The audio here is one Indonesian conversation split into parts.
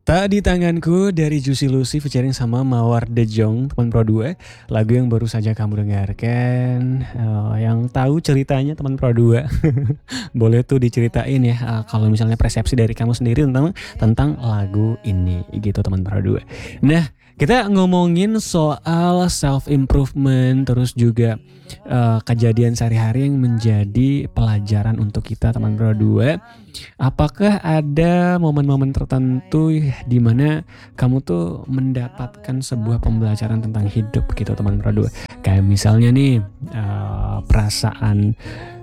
Tak di tanganku dari Juicy Lucy featuring sama Mawar De Jong, teman Pro 2. Lagu yang baru saja kamu dengarkan. Yang tahu ceritanya teman Pro 2. Boleh tuh diceritain ya, kalau misalnya persepsi dari kamu sendiri tentang lagu ini gitu teman Pro 2. Nah, kita ngomongin soal self improvement terus juga kejadian sehari-hari yang menjadi pelajaran untuk kita teman Pro 2. Apakah ada momen-momen tertentu di mana kamu tuh mendapatkan sebuah pembelajaran tentang hidup gitu teman Pro 2? Kayak misalnya nih perasaan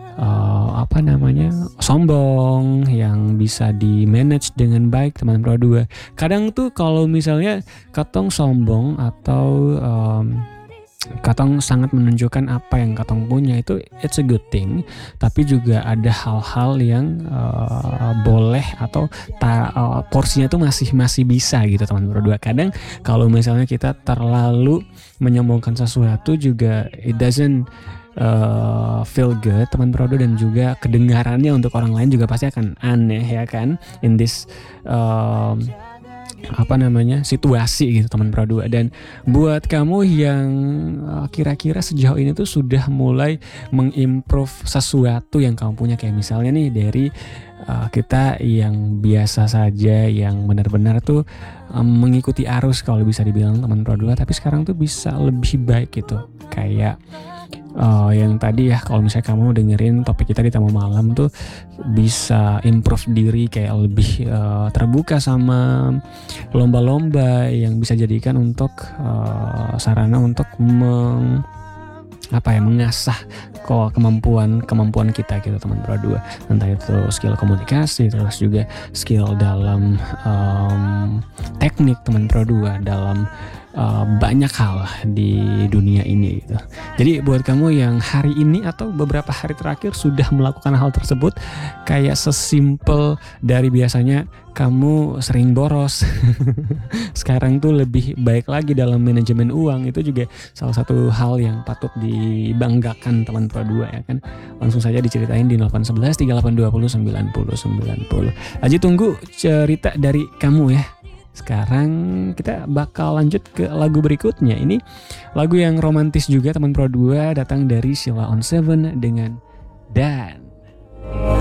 sombong yang bisa di manage dengan baik teman Pro 2. Kadang tuh kalau misalnya katong sombong atau katong sangat menunjukkan apa yang katong punya, itu it's a good thing, tapi juga ada hal-hal yang boleh atau porsinya tuh masih bisa gitu teman berdua. Kadang kalau misalnya kita terlalu menyombongkan sesuatu juga it doesn't feel good teman Prodo, dan juga kedengarannya untuk orang lain juga pasti akan aneh ya kan, in this situasi gitu teman Pro 2. Dan buat kamu yang kira-kira sejauh ini tuh sudah mulai mengimprove sesuatu yang kamu punya, kayak misalnya nih dari kita yang biasa saja, yang benar-benar tuh mengikuti arus kalau bisa dibilang teman Pro 2, tapi sekarang tuh bisa lebih baik gitu. Kayak yang tadi ya, kalau misalnya kamu dengerin topik kita di Tamu Malam tuh bisa improve diri, kayak lebih terbuka sama lomba-lomba yang bisa jadikan untuk sarana untuk mengasah kemampuan kita gitu teman Pro 2. Entah itu skill komunikasi, terus juga skill dalam teknik teman Pro 2 dalam banyak hal di dunia ini gitu. Jadi buat kamu yang hari ini atau beberapa hari terakhir sudah melakukan hal tersebut, kayak sesimpel dari biasanya kamu sering boros sekarang tuh lebih baik lagi dalam manajemen uang, itu juga salah satu hal yang patut dibanggakan teman Pro 2 ya kan. Langsung saja diceritain di 0811 3820 90 90. Aji tunggu cerita dari kamu ya. Sekarang kita bakal lanjut ke lagu berikutnya. Ini lagu yang romantis juga teman Pro 2, datang dari Sheila on 7 dengan Dan.